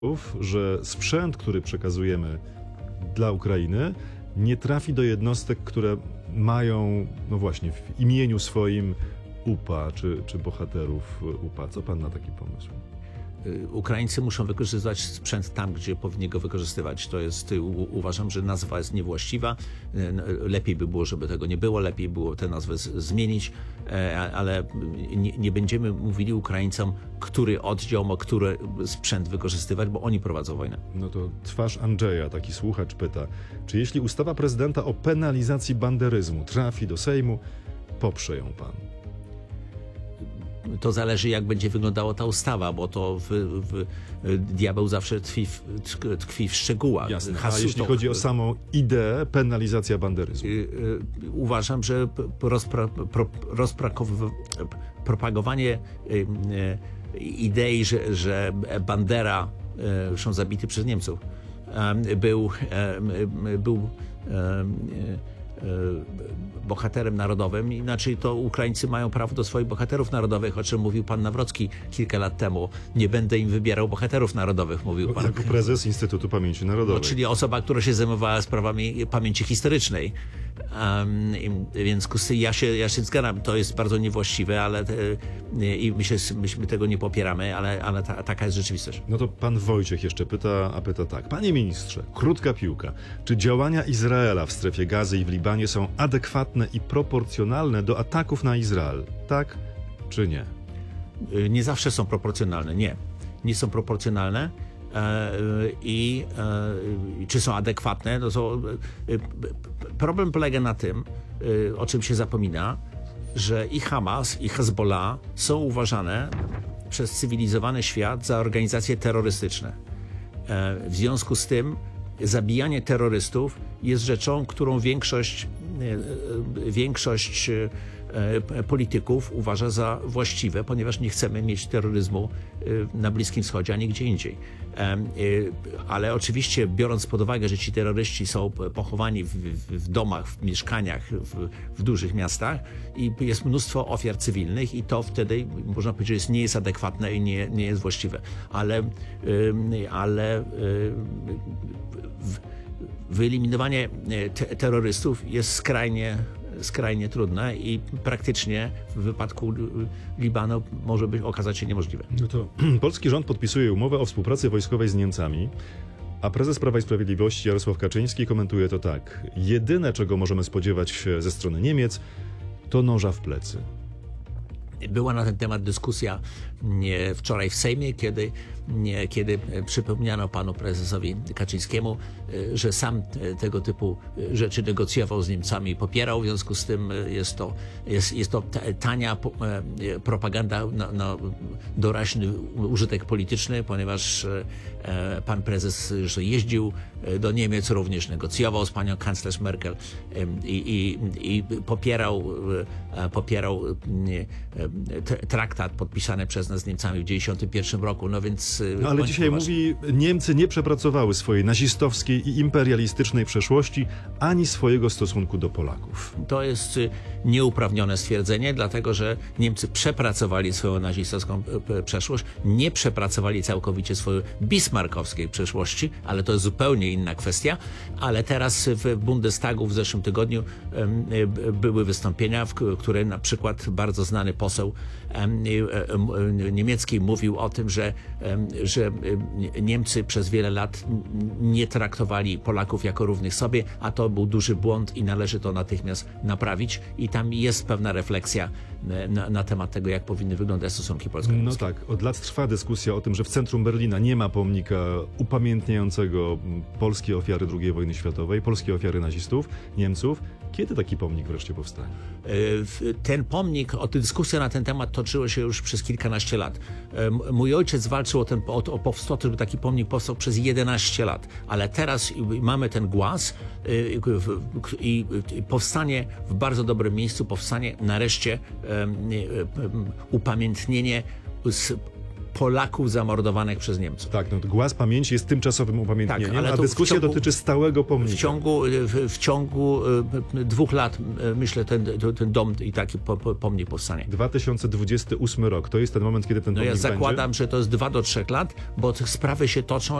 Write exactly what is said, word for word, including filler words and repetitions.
że sprzęt, który przekazujemy dla Ukrainy, nie trafi do jednostek, które mają, no właśnie, w imieniu swoim U P A czy, czy bohaterów U P A. Co pan na taki pomysł? Ukraińcy muszą wykorzystywać sprzęt tam, gdzie powinni go wykorzystywać. To jest, uważam, że nazwa jest niewłaściwa. Lepiej by było, żeby tego nie było, lepiej było tę nazwę zmienić, ale nie, nie będziemy mówili Ukraińcom, który oddział ma który sprzęt wykorzystywać, bo oni prowadzą wojnę. No to twarz Andrzeja, taki słuchacz pyta, czy jeśli ustawa prezydenta o penalizacji banderyzmu trafi do Sejmu, poprze ją pan? To zależy, jak będzie wyglądała ta ustawa, bo to w, w, diabeł zawsze tkwi w, tkwi w szczegółach. Jasne. A jeśli chodzi o samą ideę, penalizacja banderyzmu? Uważam, że rozpra, pro, propagowanie idei, że, że Bandera, zresztą zabity przez Niemców, był, był bohaterem narodowym, inaczej to Ukraińcy mają prawo do swoich bohaterów narodowych, o czym mówił pan Nawrocki kilka lat temu. Nie będę im wybierał bohaterów narodowych, mówił pan. Jako prezes Instytutu Pamięci Narodowej. No, czyli osoba, która się zajmowała sprawami pamięci historycznej. Um, więc ja się, ja się zgadzam, to jest bardzo niewłaściwe, ale te, i my, się, myśmy tego nie popieramy, ale, ale ta, taka jest rzeczywistość. No to pan Wojciech jeszcze pyta, a pyta tak. Panie ministrze, krótka piłka. Czy działania Izraela w strefie Gazy i w Libanie są adekwatne i proporcjonalne do ataków na Izrael? Tak czy nie? Nie zawsze są proporcjonalne, nie. Nie są proporcjonalne. I e, czy są adekwatne? No to, problem polega na tym, o czym się zapomina, że i Hamas, i Hezbollah są uważane przez cywilizowany świat za organizacje terrorystyczne. E, w związku z tym zabijanie terrorystów jest rzeczą, którą większość, e, większość e, polityków uważa za właściwe, ponieważ nie chcemy mieć terroryzmu na Bliskim Wschodzie, ani gdzie indziej. Ale oczywiście, biorąc pod uwagę, że ci terroryści są pochowani w, w, w domach, w mieszkaniach, w, w dużych miastach i jest mnóstwo ofiar cywilnych i to wtedy, można powiedzieć, że jest, nie jest adekwatne i nie, nie jest właściwe. Ale, ale wyeliminowanie te, terrorystów jest skrajnie skrajnie trudne i praktycznie w wypadku Libanu może być, okazać się niemożliwe. No to polski rząd podpisuje umowę o współpracy wojskowej z Niemcami, a prezes Prawa i Sprawiedliwości Jarosław Kaczyński komentuje to tak. Jedyne, czego możemy spodziewać się ze strony Niemiec, to noża w plecy. Była na ten temat dyskusja wczoraj w Sejmie, kiedy, kiedy przypomniano panu prezesowi Kaczyńskiemu, że sam tego typu rzeczy negocjował z Niemcami i popierał. W związku z tym jest to, jest, jest to tania propaganda na, na doraźny użytek polityczny, ponieważ pan prezes jeździł do Niemiec, również negocjował z panią kanclerz Merkel i, i, i popierał, popierał traktat podpisany przez nas z Niemcami w dziewięćdziesiątym pierwszym roku, no więc... No ale dzisiaj poważnie mówi, Niemcy nie przepracowały swojej nazistowskiej i imperialistycznej przeszłości, ani swojego stosunku do Polaków. To jest nieuprawnione stwierdzenie, dlatego że Niemcy przepracowali swoją nazistowską przeszłość, nie przepracowali całkowicie swojej bismarckowskiej przeszłości, ale to jest zupełnie inna kwestia, ale teraz w Bundestagu w zeszłym tygodniu były wystąpienia, w które na przykład bardzo znany poseł niemiecki mówił o tym, że, że Niemcy przez wiele lat nie traktowali Polaków jako równych sobie, a to był duży błąd i należy to natychmiast naprawić i tam jest pewna refleksja na, na temat tego, jak powinny wyglądać stosunki polsko-niemieckie. No tak, od lat trwa dyskusja o tym, że w centrum Berlina nie ma pomnika upamiętniającego polskie ofiary drugiej wojny światowej, polskie ofiary nazistów, Niemców. Kiedy taki pomnik wreszcie powstanie? Ten pomnik, o dyskusja na ten temat toczyła się już przez kilkanaście lat. Mój ojciec walczył o, ten, o, o powstanie, żeby taki pomnik powstał przez jedenaście lat, ale teraz mamy ten głaz i powstanie w bardzo dobrym miejscu, powstanie nareszcie upamiętnienie z Polaków zamordowanych przez Niemców. Tak, no, głaz pamięci jest tymczasowym upamiętnieniem, Tak, ale a to w dyskusja ciągu- dotyczy stałego pomnika. W ciągu, w, w ciągu y, dwóch lat, y, myślę, ten, ten dom i taki po, po, pomnik powstanie. dwa tysiące dwudziesty ósmy rok, to jest ten moment, kiedy ten No ja pomnik będzie? zakładam, że to jest dwa do trzech lat, bo te sprawy się toczą